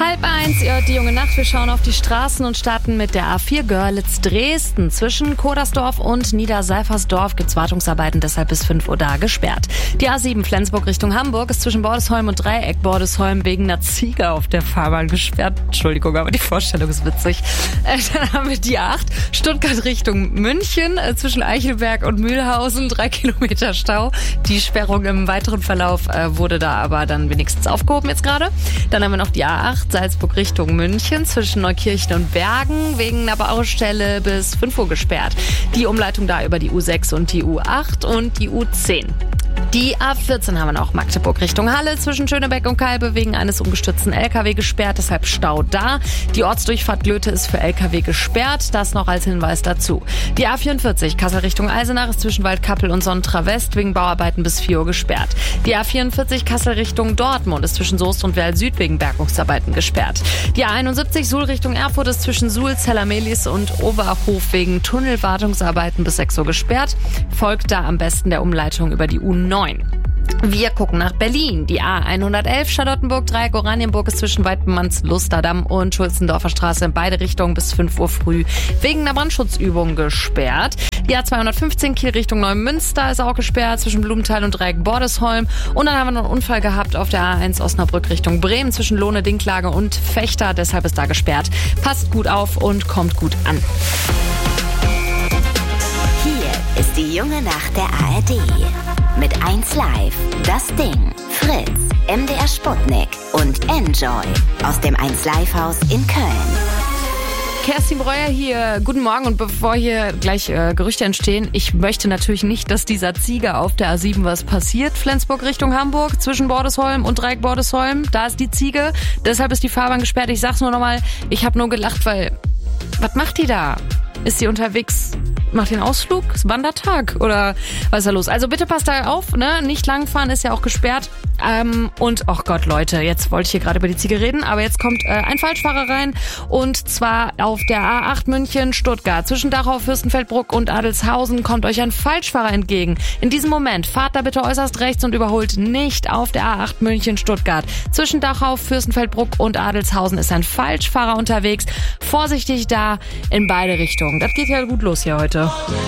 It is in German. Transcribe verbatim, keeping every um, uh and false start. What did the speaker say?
Halb eins, ihr hört die junge Nacht. Wir schauen auf die Straßen und starten mit der A vier Görlitz-Dresden. Zwischen Kodersdorf und Niederseifersdorf gibt's Wartungsarbeiten, deshalb bis fünf Uhr da gesperrt. Die A sieben Flensburg Richtung Hamburg ist zwischen Bordesholm und Dreieck Bordesholm wegen einer Ziege auf der Fahrbahn gesperrt. Entschuldigung, aber die Vorstellung ist witzig. Äh, dann haben wir die A acht Stuttgart Richtung München äh, zwischen Eichelberg und Mühlhausen. Drei Kilometer Stau. Die Sperrung im weiteren Verlauf äh, wurde da aber dann wenigstens aufgehoben jetzt gerade. Dann haben wir noch die A acht Salzburg Richtung München zwischen Neukirchen und Bergen wegen einer Baustelle bis fünf Uhr gesperrt. Die Umleitung da über die U sechs und die U acht und die U zehn. Die A vierzehn haben wir noch Magdeburg Richtung Halle zwischen Schönebeck und Kalbe wegen eines umgestürzten L K W gesperrt, deshalb Stau da. Die Ortsdurchfahrt Löte ist für L K W gesperrt, das noch als Hinweis dazu. Die A vierundvierzig Kassel Richtung Eisenach ist zwischen Waldkappel und Sontra West wegen Bauarbeiten bis vier Uhr gesperrt. Die A vierundvierzig Kassel Richtung Dortmund ist zwischen Soest und Werl Süd wegen Bergungsarbeiten gesperrt. Die A einundsiebzig Suhl Richtung Erfurt ist zwischen Suhl, Zellermelis und Oberhof wegen Tunnelwartungsarbeiten bis sechs Uhr gesperrt. Folgt da am besten der Umleitung über die U neun. Wir gucken nach Berlin. Die A hundertelf Charlottenburg, Dreieck Oranienburg ist zwischen Weidmanns Lusterdamm und Schulzendorfer Straße in beide Richtungen bis fünf Uhr früh wegen einer Brandschutzübung gesperrt. Die A zweihundertfünfzehn Kiel Richtung Neumünster ist auch gesperrt zwischen Blumenthal und Dreieck Bordesholm. Und dann haben wir noch einen Unfall gehabt auf der A eins Osnabrück Richtung Bremen zwischen Lohne, Dinklage und Fechter. Deshalb ist da gesperrt. Passt gut auf und kommt gut an. Hier ist die junge Nacht der A R D. Mit eins Live, Das Ding, Fritz, M D R Sputnik und Enjoy aus dem eins Live Haus in Köln. Kerstin Breuer hier. Guten Morgen. Und bevor hier gleich äh, Gerüchte entstehen, ich möchte natürlich nicht, dass dieser Ziege auf der A sieben was passiert. Flensburg Richtung Hamburg zwischen Bordesholm und Dreieck Bordesholm. Da ist die Ziege. Deshalb ist die Fahrbahn gesperrt. Ich sag's nur nochmal. Ich habe nur gelacht, weil... Was macht die da? Ist sie unterwegs? Macht den Ausflug? Ist Wandertag? Oder was ist da los? Also bitte passt da auf, ne? Nicht langfahren, ist ja auch gesperrt. Ähm, und, ach Gott, Leute, jetzt wollte ich hier gerade über die Ziege reden, aber jetzt kommt äh, ein Falschfahrer rein. Und zwar auf der A acht München-Stuttgart. Zwischen Dachau, Fürstenfeldbruck und Adelshausen kommt euch ein Falschfahrer entgegen. In diesem Moment fahrt da bitte äußerst rechts und überholt nicht auf der A acht München-Stuttgart. Zwischen Dachau, Fürstenfeldbruck und Adelshausen ist ein Falschfahrer unterwegs. Vorsichtig da in beide Richtungen. Das geht ja gut los hier heute.